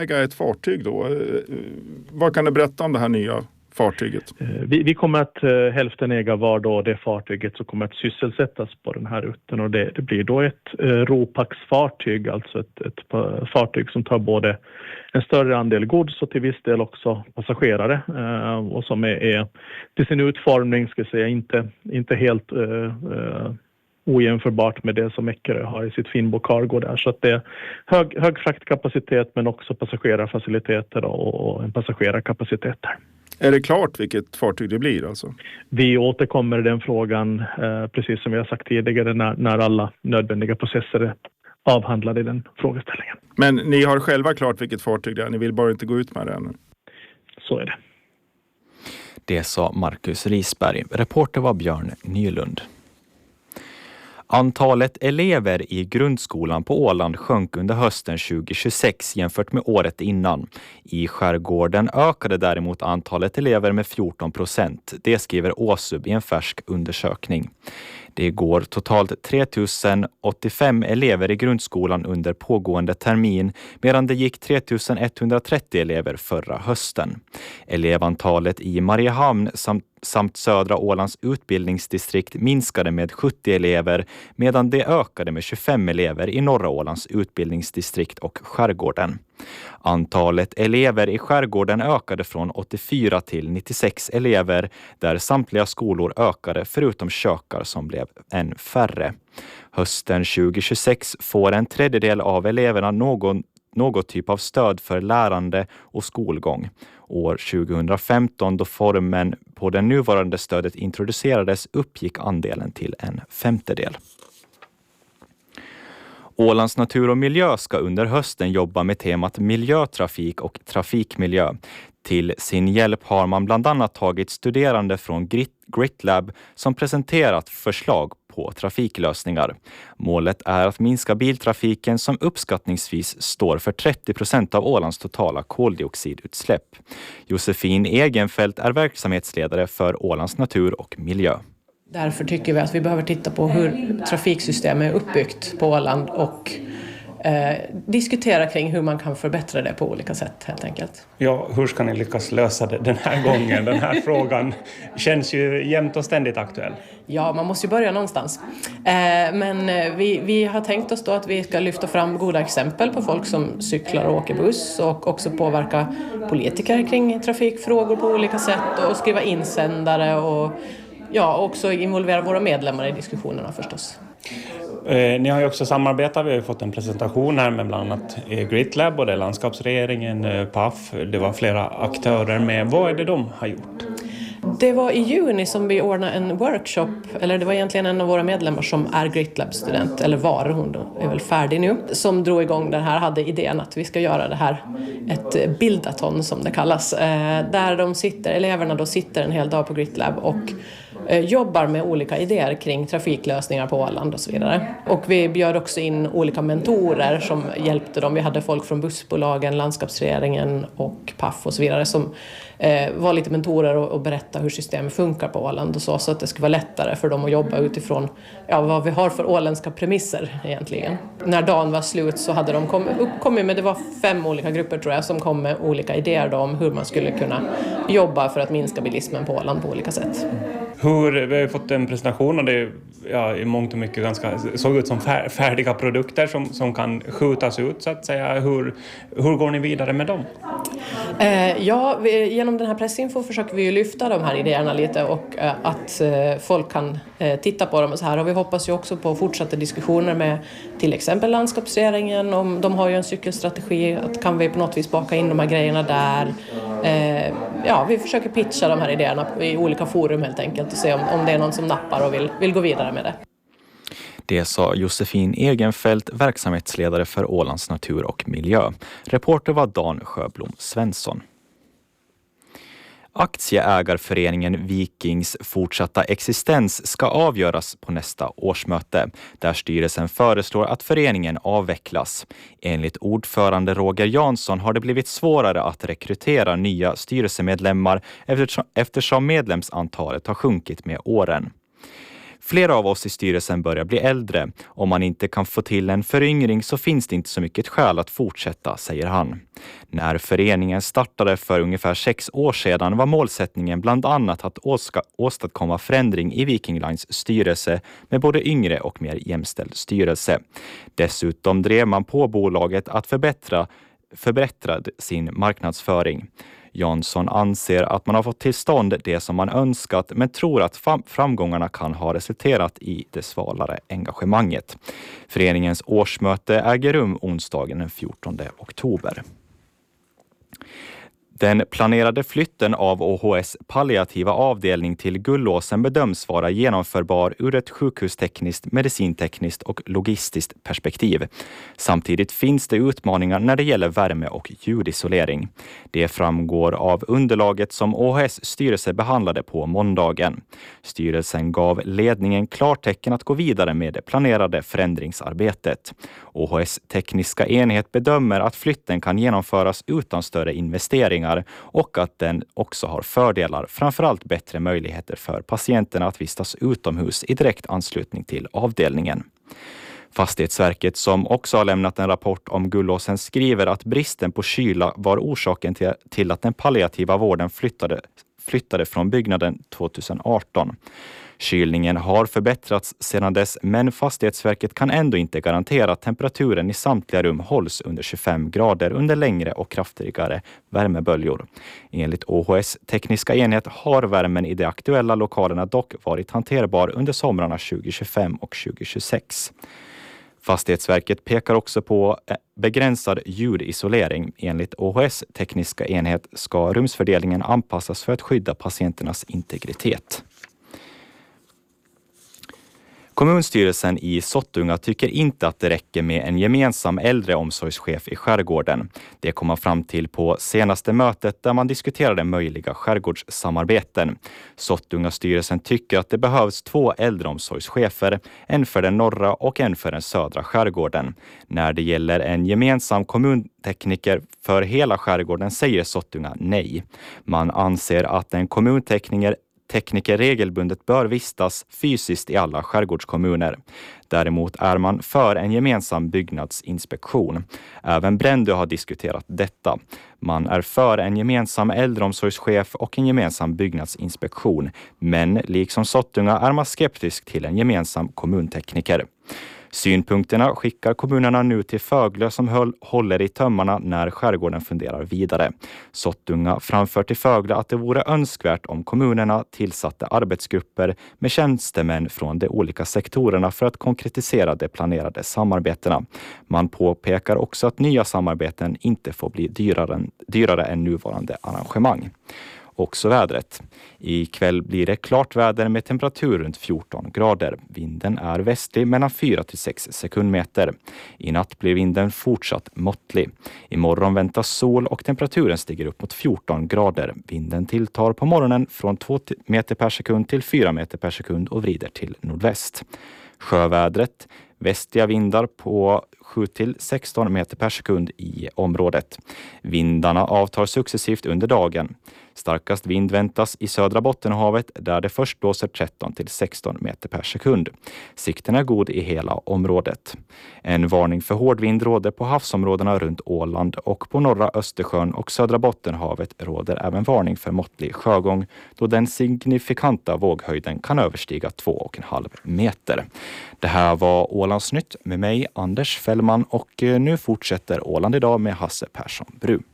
äga ett fartyg då. Vad kan du berätta om det här nya fartyget? Vi kommer att hälften äga var då det fartyget som kommer att sysselsättas på den här rutten, och det blir då ett ropax-fartyg, alltså ett fartyg som tar både en större andel gods och till viss del också passagerare, och som är till sin utformning ska jag säga inte helt ojämförbart med det som Eckerö har i sitt Finbo Cargo där. Så att det är hög fraktkapacitet men också passagerarfaciliteter och en passagerarkapacitet där. Är det klart vilket fartyg det blir alltså? Vi återkommer i den frågan precis som vi har sagt tidigare när alla nödvändiga processer är avhandlade i den frågeställningen. Men ni har själva klart vilket fartyg det är, ni vill bara inte gå ut med det ännu? Så är det. Det sa Marcus Risberg. Reporter var Björn Nylund. Antalet elever i grundskolan på Åland sjönk under hösten 2026 jämfört med året innan. I skärgården ökade däremot antalet elever med 14%. Det skriver Åsub i en färsk undersökning. Det går totalt 3085 elever i grundskolan under pågående termin, medan det gick 3130 elever förra hösten. Elevantalet i Mariehamn samt södra Ålands utbildningsdistrikt minskade med 70 elever, medan det ökade med 25 elever i norra Ålands utbildningsdistrikt och skärgården. Antalet elever i skärgården ökade från 84 till 96 elever, där samtliga skolor ökade förutom Kökar som blev än färre. Hösten 2026 får en tredjedel av eleverna något typ av stöd för lärande och skolgång. År 2015, då formen på det nuvarande stödet introducerades, uppgick andelen till en femtedel. Ålands natur och miljö ska under hösten jobba med temat miljötrafik och trafikmiljö. Till sin hjälp har man bland annat tagit studerande från GritLab som presenterat förslag på trafiklösningar. Målet är att minska biltrafiken som uppskattningsvis står för 30% av Ålands totala koldioxidutsläpp. Josefin Egenfeldt är verksamhetsledare för Ålands natur och miljö. Därför tycker vi att vi behöver titta på hur trafiksystemet är uppbyggt på Åland och diskutera kring hur man kan förbättra det på olika sätt helt enkelt. Ja, hur ska ni lyckas lösa det den här gången? Den här frågan känns ju jämt och ständigt aktuell. Ja, man måste ju börja någonstans. Men vi har tänkt oss då att vi ska lyfta fram goda exempel på folk som cyklar och åker buss och också påverka politiker kring trafikfrågor på olika sätt och skriva insändare och också involvera våra medlemmar i diskussionerna förstås. Ni har ju också samarbetat, vi har ju fått en presentation här med bland annat GritLab och det är landskapsregeringen, PAF, det var flera aktörer med. Vad är det de har gjort? Det var i juni som vi ordnade en workshop, eller det var egentligen en av våra medlemmar som är GritLab-student, eller var hon då, är väl färdig nu, som drog igång den här, hade idén att vi ska göra det här, ett bildaton som det kallas, där eleverna då sitter en hel dag på GritLab och jobbar med olika idéer kring trafiklösningar på Åland och så vidare. Och vi bjöd också in olika mentorer som hjälpte dem. Vi hade folk från bussbolagen, landskapsregeringen och PAF och så vidare som var lite mentorer och berätta hur systemet funkar på Åland och så att det skulle vara lättare för dem att jobba utifrån vad vi har för åländska premisser egentligen. När dagen var slut så hade de kommit med, det var 5 olika grupper tror jag, som kom med olika idéer då om hur man skulle kunna jobba för att minska bilismen på Åland på olika sätt. Vi har fått en presentation och det i mångt och mycket ganska såg ut som färdiga produkter som kan skjutas ut så att säga. Hur går ni vidare med dem? Genom den här pressinfo försöker vi ju lyfta de här idéerna lite och att folk kan titta på dem och så här. Och vi hoppas ju också på fortsatta diskussioner med till exempel landskapsregeringen. Om de har ju en cykelstrategi, att kan vi på något vis baka in de här grejerna där. Vi försöker pitcha de här idéerna i olika forum helt enkelt och se om det är någon som nappar och vill gå vidare med det. Det sa Josefin Egenfeldt, verksamhetsledare för Ålands natur och miljö. Reporter var Dan Sjöblom Svensson. Aktieägarföreningen Vikings fortsatta existens ska avgöras på nästa årsmöte, där styrelsen föreslår att föreningen avvecklas. Enligt ordförande Roger Jansson har det blivit svårare att rekrytera nya styrelsemedlemmar eftersom medlemsantalet har sjunkit med åren. Flera av oss i styrelsen börjar bli äldre. Om man inte kan få till en föryngring så finns det inte så mycket skäl att fortsätta, säger han. När föreningen startade för ungefär 6 år sedan var målsättningen bland annat att åstadkomma förändring i Viking Lines styrelse med både yngre och mer jämställd styrelse. Dessutom drev man på bolaget att förbättra sin marknadsföring. Jansson anser att man har fått till stånd det som man önskat, men tror att framgångarna kan ha resulterat i det svalare engagemanget. Föreningens årsmöte äger rum onsdagen den 14 oktober. Den planerade flytten av OHS palliativa avdelning till Gullåsen bedöms vara genomförbar ur ett sjukhustekniskt, medicintekniskt och logistiskt perspektiv. Samtidigt finns det utmaningar när det gäller värme- och ljudisolering. Det framgår av underlaget som OHS styrelse behandlade på måndagen. Styrelsen gav ledningen klartecken att gå vidare med det planerade förändringsarbetet. OHS tekniska enhet bedömer att flytten kan genomföras utan större investeringar och att den också har fördelar, framförallt bättre möjligheter för patienterna att vistas utomhus i direkt anslutning till avdelningen. Fastighetsverket, som också har lämnat en rapport om Gullåsen, skriver att bristen på kyla var orsaken till att den palliativa vården flyttade från byggnaden 2018. Kylningen har förbättrats sedan dess, men Fastighetsverket kan ändå inte garantera att temperaturen i samtliga rum hålls under 25 grader under längre och kraftigare värmeböljor. Enligt OHS tekniska enhet har värmen i de aktuella lokalerna dock varit hanterbar under somrarna 2025 och 2026. Fastighetsverket pekar också på begränsad ljudisolering. Enligt OHS tekniska enhet ska rumsfördelningen anpassas för att skydda patienternas integritet. Kommunstyrelsen i Sottunga tycker inte att det räcker med en gemensam äldreomsorgschef i skärgården. Det kom man fram till på senaste mötet där man diskuterade möjliga skärgårdssamarbeten. Sottunga-styrelsen tycker att det behövs 2 äldreomsorgschefer, en för den norra och en för den södra skärgården. När det gäller en gemensam kommuntekniker för hela skärgården säger Sottunga nej. Man anser att en kommuntekniker regelbundet bör vistas fysiskt i alla skärgårdskommuner. Däremot är man för en gemensam byggnadsinspektion. Även Brändö har diskuterat detta. Man är för en gemensam äldreomsorgschef och en gemensam byggnadsinspektion. Men liksom Sottunga är man skeptisk till en gemensam kommuntekniker. Synpunkterna skickar kommunerna nu till Föglö som håller i tömmarna när skärgården funderar vidare. Sottunga framför till Föglö att det vore önskvärt om kommunerna tillsatte arbetsgrupper med tjänstemän från de olika sektorerna för att konkretisera de planerade samarbetena. Man påpekar också att nya samarbeten inte får bli dyrare än nuvarande arrangemang. Också vädret. Ikväll blir det klart väder med temperatur runt 14 grader. Vinden är västlig mellan 4 till 6 sekundmeter. I natt blir vinden fortsatt måttlig. Imorgon väntas sol och temperaturen stiger upp mot 14 grader. Vinden tilltar på morgonen från 2 meter per sekund till 4 meter per sekund och vrider till nordväst. Sjövädret. Västliga vindar på 7 till 16 meter per sekund i området. Vindarna avtar successivt under dagen. Starkast vind väntas i södra Bottenhavet där det först blåser 13 till 16 meter per sekund. Sikten är god i hela området. En varning för hård vind råder på havsområdena runt Åland och på norra Östersjön och södra Bottenhavet råder även varning för måttlig sjögång då den signifikanta våghöjden kan överstiga 2,5 meter. Det här var Ålandsnytt med mig, Anders Fällman, och nu fortsätter Åland idag med Hasse Persson Bru.